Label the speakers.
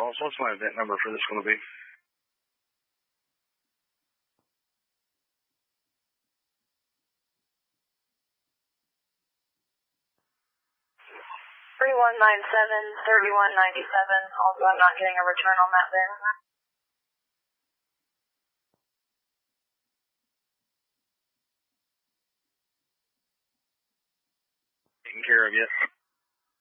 Speaker 1: Dallas. What's my event number for this going to be?
Speaker 2: 3197, also I'm not getting a return on that VIN.
Speaker 1: Taken care of, yes.